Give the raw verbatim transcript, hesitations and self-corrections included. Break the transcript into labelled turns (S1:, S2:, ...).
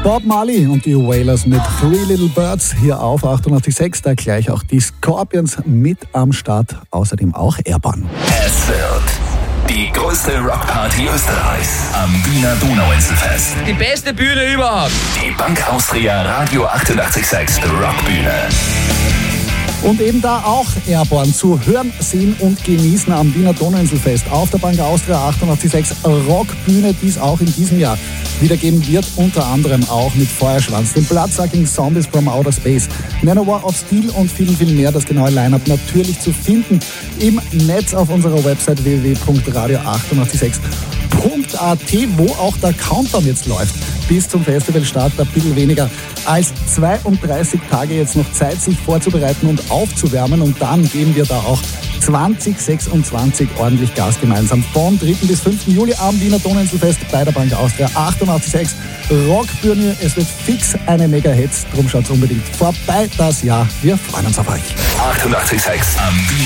S1: Bob Marley und die Wailers mit Three Little Birds hier auf achtundachtzig Komma sechs. Da gleich auch die Scorpions mit am Start. Außerdem auch Airborne.
S2: Es wird die größte Rockparty Österreichs am Wiener Donauinselfest.
S3: Die beste Bühne überhaupt.
S2: Die Bank Austria Radio achtundachtzig Komma sechs Rockbühne.
S1: Und eben da auch Airborne zu hören, sehen und genießen am Wiener Donauinselfest auf der Bank Austria achtundachtzig Komma sechs Rockbühne, die es auch in diesem Jahr wieder geben wird, unter anderem auch mit Feuerschwanz, den Bloodsucking Zombies from Outer Space, Manowar of Steel und viel, viel mehr. Das genaue Line-Up natürlich zu finden im Netz auf unserer Website w w w punkt radio achtundachtzig Komma sechs punkt a t, wo auch der Countdown jetzt läuft. Bis zum Festivalstart ein bisschen weniger als zweiunddreißig Tage jetzt noch Zeit, sich vorzubereiten und aufzuwärmen. Und dann geben wir da auch zwanzig sechsundzwanzig ordentlich Gas gemeinsam. Vom dritten bis fünften Juli am Wiener Donauinselfest bei der Bank Austria achtundachtzig Komma sechs Rockbühne. Es wird fix eine Mega-Hits. Drum schaut's unbedingt vorbei das Jahr. Wir freuen uns auf euch.
S2: achtundachtzig Komma sechs am